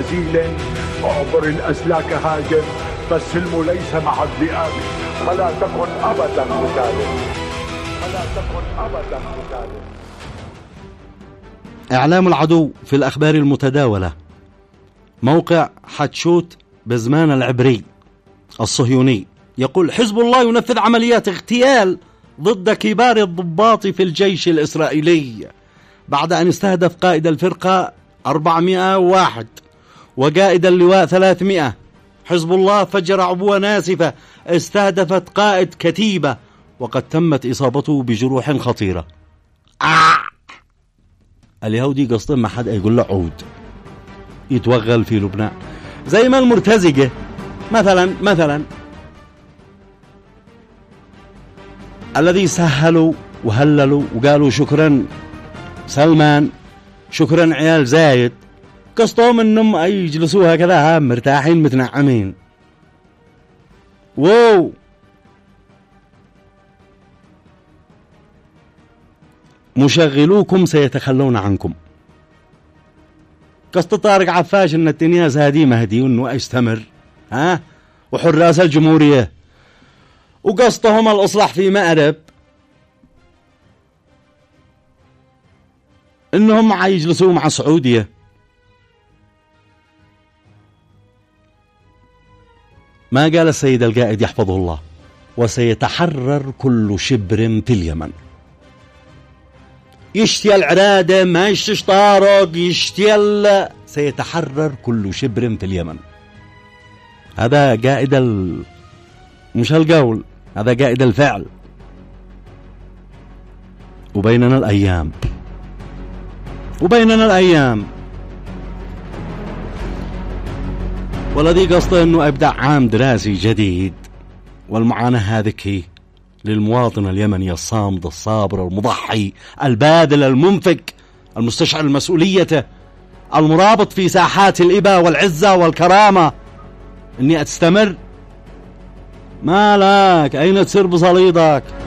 هزيل، اعبر الأسلاك هاجم، فالسلم ليس مع الذئاب، فلا تكن أبدا مسالم، فلا تكن أبدا مسالم. إعلام العدو في الأخبار المتداولة. موقع حتشوت بزمان العبري الصهيوني يقول: حزب الله ينفذ عمليات اغتيال ضد كبار الضباط في الجيش الإسرائيلي بعد أن استهدف قائد الفرقة 401 وقائد اللواء 300. حزب الله فجر عبوة ناسفة استهدفت قائد كتيبة وقد تمت إصابته بجروح خطيرة. اليهودي قصدهم ما حد يقول له عود يتوغل في لبنان، زي ما المرتزقة مثلا الذي سهلوا وهللوا وقالوا شكرا سلمان، شكرا عيال زايد، قصدهم انهم يجلسوا هكذا مرتاحين متنعمين. واو، مشغلوكم سيتخلون عنكم. قصد طارق عفاش ان التنياس هادي مهدي وانه يستمر وحراس الجمهورية، وقصدهم الإصلاح في مأرب انهم يجلسوا مع السعودية. ما قال السيد القائد يحفظه الله: وسيتحرر كل شبر في اليمن. يشتي العرادة ما يشتش طارق، يشتي سيتحرر كل شبر في اليمن. هذا قائد مش القول، هذا قائد الفعل. وبيننا الأيام والذي قصده أنه أبدأ عام دراسي جديد، والمعاناة هذه للمواطن اليمني الصامد الصابر المضحي الباذل المنفق المستشعر المسؤولية المرابط في ساحات الإبا والعزة والكرامة. إني أستمر؟ ما لك، أين تسر بصليدك؟